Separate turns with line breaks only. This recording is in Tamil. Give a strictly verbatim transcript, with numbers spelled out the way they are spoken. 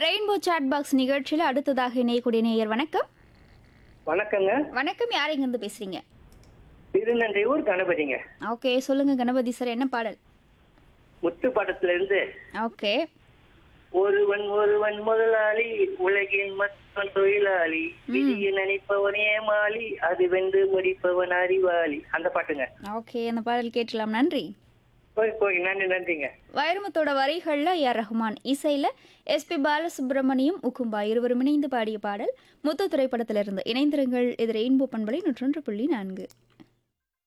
ரெயின்போ சாட் பாக்ஸ் நிகழ்ச்சியில் அடுத்ததாக இணையக்கூடிய நேயர் வணக்கம்.
வணக்கங்க.
வணக்கம், யார் எங்கிருந்து பேசுறீங்க?
திருநன்றையூர் கணபதிங்க.
ஓகே, சொல்லுங்க கணபதி சார், என்ன பாடல்?
முத்து படத்துல இருந்து
ஓகே.
ஒருவன் ஒருவன் முதலாளி உலகின் மற்றவன் தொழிலாளி விதியை நினைப்பவன் ஏமாளி அது வென்று முடிப்பவன் அறிவாளி அந்த பாட்டுங்க.
ஓகே, அந்த பாடல் கேட்கலாம். நன்றி.
போய் போய் நன்றி நன்றிங்க.
வைரமுத்தோட வரிகளில் ஏஆர் ரஹ்மான், இசையில் எஸ்பி பாலசுப்ரமணியம், உக்கும்பா இருவரும் இணைந்து பாடிய பாடல் முத்து திரைப்படத்திலிருந்து. இணைந்திருங்கள். இது ரெயின்போ பண்பலை நூற்றொன்று புள்ளி நான்கு.